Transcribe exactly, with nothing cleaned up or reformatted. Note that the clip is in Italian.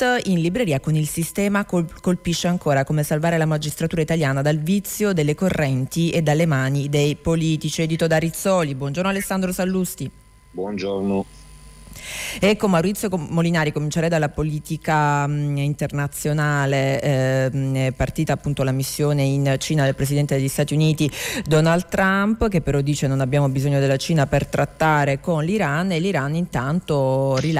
Spot in libreria con Il sistema col- colpisce ancora, come salvare la magistratura italiana dal vizio delle correnti e dalle mani dei politici, edito da Rizzoli. Buongiorno Alessandro Sallusti. Buongiorno. Ecco Maurizio Molinari, comincerei dalla politica mh, internazionale. Eh, è partita appunto la missione in Cina del Presidente degli Stati Uniti Donald Trump, che però dice non abbiamo bisogno della Cina per trattare con l'Iran, e l'Iran intanto rilascia